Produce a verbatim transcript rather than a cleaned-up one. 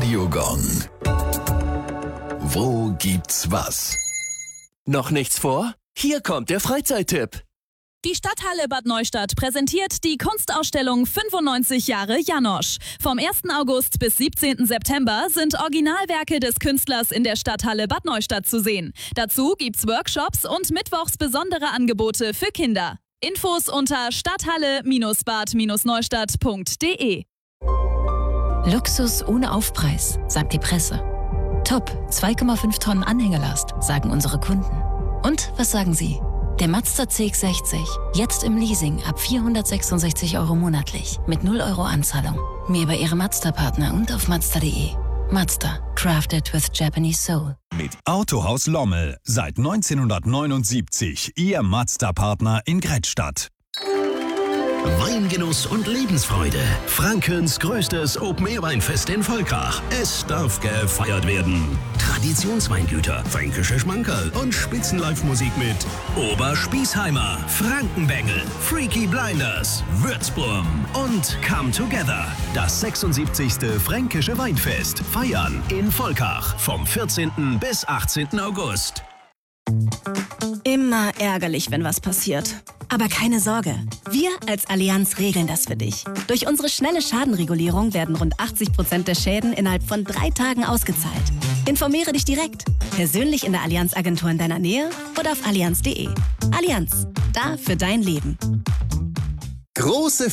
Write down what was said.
Radiogong. Wo gibt's was? Noch nichts vor? Hier kommt der Freizeittipp. Die Stadthalle Bad Neustadt präsentiert die Kunstausstellung fünfundneunzig Jahre Janosch. Vom ersten August bis siebzehnten September sind Originalwerke des Künstlers in der Stadthalle Bad Neustadt zu sehen. Dazu gibt's Workshops und mittwochs besondere Angebote für Kinder. Infos unter stadthalle Bindestrich bad neustadt punkt de. Luxus ohne Aufpreis, sagt die Presse. Top, zwei Komma fünf Tonnen Anhängelast, sagen unsere Kunden. Und was sagen Sie? Der Mazda C X sechzig, jetzt im Leasing ab vierhundertsechsundsechzig Euro monatlich, mit null Euro Anzahlung. Mehr bei Ihrem Mazda-Partner und auf mazda punkt de. Mazda, crafted with Japanese soul. Mit Autohaus Lommel, seit neunzehnhundertneunundsiebzig, Ihr Mazda-Partner in Grettstadt. Weingenuss und Lebensfreude. Frankens größtes Open-Air-Weinfest in Volkach. Es darf gefeiert werden. Traditionsweingüter, fränkische Schmankerl und Spitzen-Live-Musik mit Oberspießheimer, Frankenbengel, Freaky Blinders, Würzburm und Come Together. Das sechsundsiebzigste Fränkische Weinfest. Feiern in Volkach vom vierzehnten bis achtzehnten August. Immer ärgerlich, wenn was passiert. Aber keine Sorge, wir als Allianz regeln das für dich. Durch unsere schnelle Schadenregulierung werden rund achtzig Prozent der Schäden innerhalb von drei Tagen ausgezahlt. Informiere dich direkt, persönlich in der Allianz-Agentur in deiner Nähe oder auf allianz punkt de. Allianz, da für dein Leben. Große